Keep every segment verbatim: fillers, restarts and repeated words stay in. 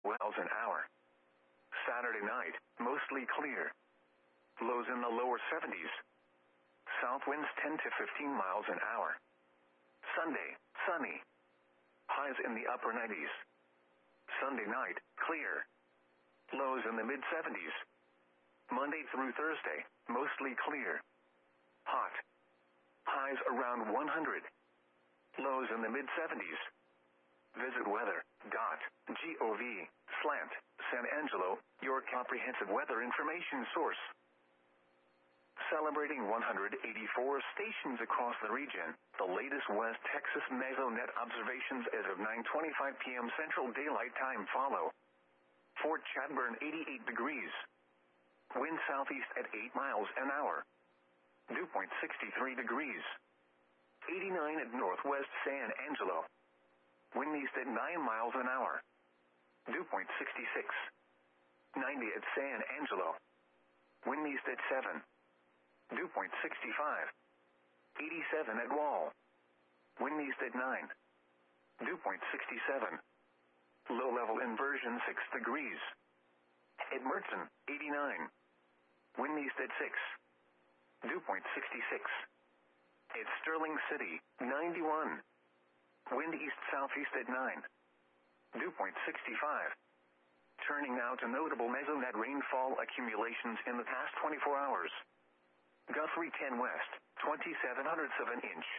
miles an hour. Saturday night, mostly clear. Lows in the lower seventies. South winds ten to fifteen miles an hour. Sunday, sunny. Highs in the upper nineties. Sunday night, clear. Lows in the mid seventies. Monday through Thursday, mostly clear. Hot. Highs around one hundred. Lows in the mid seventies. Visit weather dot gov slant San Angelo, your comprehensive weather information source. Celebrating one hundred eighty-four stations across the region, the latest West Texas Mesonet observations as of nine twenty-five p.m. Central Daylight Time follow. Fort Chadbourne eighty-eight degrees. Wind southeast at eight miles an hour. Dew point sixty-three degrees. eighty-nine at Northwest San Angelo. Wind east at nine miles an hour. Dew point sixty-six. ninety at San Angelo. Wind east at seven. Dew point sixty-five. eighty-seven at Wall. Wind east at nine. Dew point sixty-seven. Low level inversion six degrees. At Mertzen, eighty-nine. Wind east at six. Dew point sixty-six. At Sterling City, ninety-one. Wind east-southeast at nine. Dew point sixty-five. Turning now to notable Mesonet rainfall accumulations in the past twenty-four hours. Guthrie ten west, twenty-seven hundredths of an inch.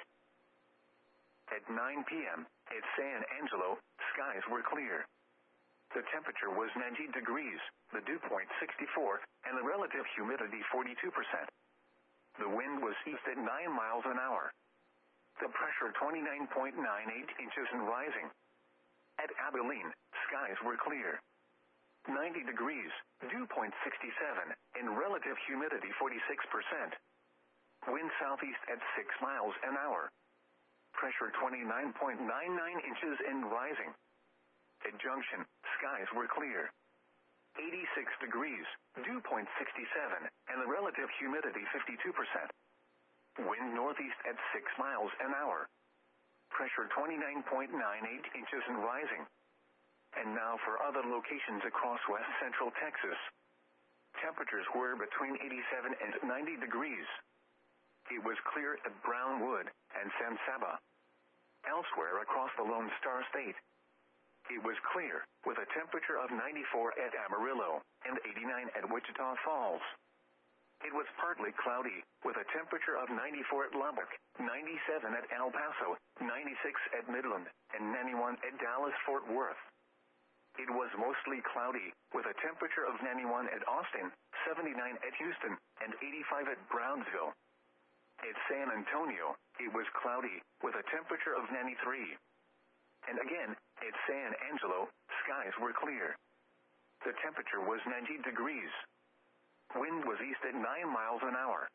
At nine p.m., at San Angelo, skies were clear. The temperature was ninety degrees, the dew point sixty-four, and the relative humidity forty-two percent. The wind was east at nine miles an hour. The pressure twenty-nine point nine eight inches and rising. At Abilene, skies were clear. ninety degrees, dew point sixty-seven, and relative humidity forty-six percent. Wind southeast at six miles an hour. Pressure twenty-nine point nine nine inches and rising. At Junction, skies were clear. eighty-six degrees, dew point sixty-seven, and the relative humidity fifty-two percent. Wind northeast at six miles an hour. Pressure twenty-nine point nine eight inches and rising. And now for other locations across west central Texas. Temperatures were between eighty-seven and ninety degrees. It was clear at Brownwood and San Saba. Elsewhere across the Lone Star State, it was clear, with a temperature of ninety-four at Amarillo and eighty-nine at Wichita Falls. It was partly cloudy, with a temperature of ninety-four at Lubbock, ninety-seven at El Paso, ninety-six at Midland, and ninety-one at Dallas-Fort Worth. It was mostly cloudy, with a temperature of ninety-one at Austin, seventy-nine at Houston, and eighty-five at Brownsville. At San Antonio, it was cloudy, with a temperature of ninety-three. And again, at San Angelo, skies were clear. The temperature was ninety degrees. Wind was east at nine miles an hour.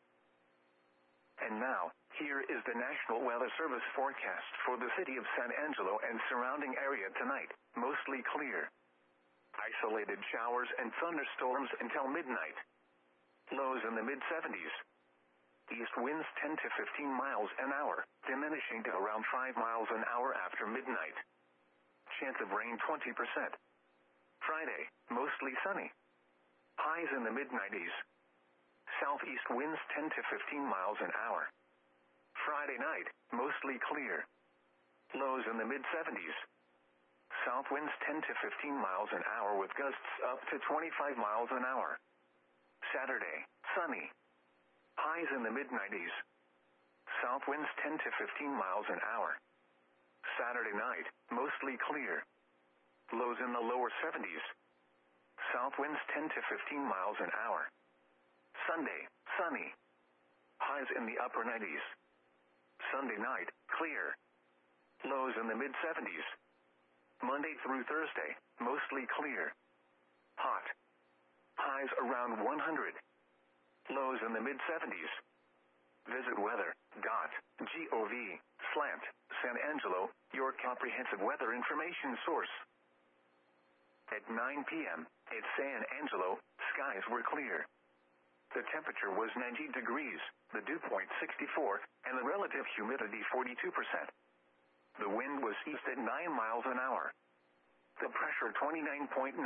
And now, here is the National Weather Service forecast for the city of San Angelo and surrounding area tonight, mostly clear. Isolated showers and thunderstorms until midnight. Lows in the mid seventies. East winds ten to fifteen miles an hour, diminishing to around five miles an hour after midnight. Chance of rain twenty percent. Friday, mostly sunny. Highs in the mid nineties. Southeast winds ten to fifteen miles an hour. Friday night, mostly clear. Lows in the mid seventies. South winds ten to fifteen miles an hour with gusts up to twenty-five miles an hour. Saturday, sunny. Highs in the mid nineties. South winds ten to fifteen miles an hour. Saturday night, mostly clear. Lows in the lower seventies. South winds ten to fifteen miles an hour. Sunday, sunny. Highs in the upper nineties. Sunday night, clear. Lows in the mid seventies. Monday through Thursday, mostly clear. Hot. Highs around one hundred. Lows in the mid seventies. Visit weather dot gov slant San Angelo, your comprehensive weather information source. At nine p.m., at San Angelo, skies were clear. The temperature was ninety degrees, the dew point sixty-four, and the relative humidity forty-two percent. The wind was east at nine miles an hour. The pressure twenty-nine point nine